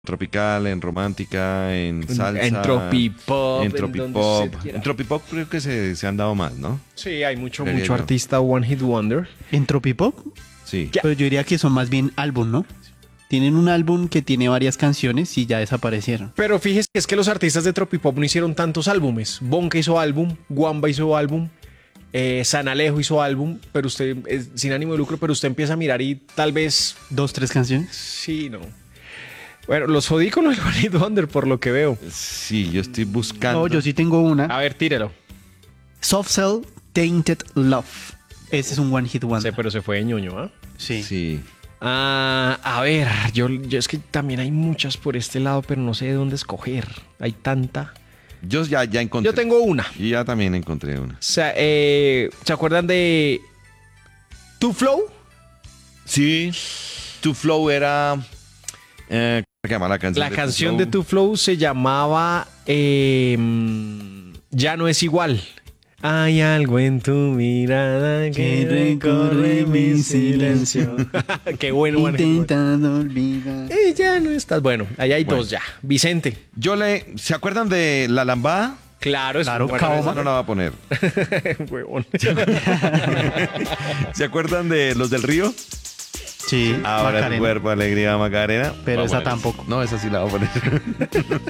tropical, en romántica, en salsa. En tropipop. En donde tropipop. usted quiera. En tropipop creo que se han dado más, ¿no? Sí, hay mucho Creería yo. artista One Hit Wonder. En Tropipop, Sí. Ya. pero yo diría que son más bien álbum, ¿no? Tienen un álbum que tiene varias canciones y ya desaparecieron. Pero fíjese que es que los artistas de tropipop no hicieron tantos álbumes. Bonka hizo álbum, Guamba hizo álbum, San Alejo hizo álbum, pero usted, sin ánimo de lucro, pero usted empieza a mirar y tal vez, 2, 3 canciones. sí, no. Bueno, los jodí con el One Hit Wonder por lo que veo. Sí, yo estoy buscando. No, yo sí tengo una. A ver, tírelo. Soft Cell Tainted Love. Ese es un One Hit Sí, Wonder. pero se fue de ñoño, ¿ah? Sí. Sí. A ver, yo es que también hay muchas por este lado, pero no sé de dónde escoger. Hay tanta. Yo ya encontré. Yo tengo una. Y ya también encontré una. O sea, ¿se acuerdan de Two Flow? Sí. Tu Flow era. ¿Cómo se llama la canción? La canción de Two Flow se llamaba Ya no es igual. Hay algo en tu mirada que recorre mi silencio. Qué bueno, bueno. Intentando olvidar. Ya no estás. Bueno, ahí hay Bueno. dos ya. Vicente. ¿Se acuerdan de La Lambada? Claro, es Claro, bueno, Kaoma. Esa no la va a poner. huevón. ¿Se acuerdan de Los del Río? Sí, Ahora Macarena. el cuerpo, alegría, Macarena. Pero Va a esa poner. tampoco. No, esa sí la voy a poner.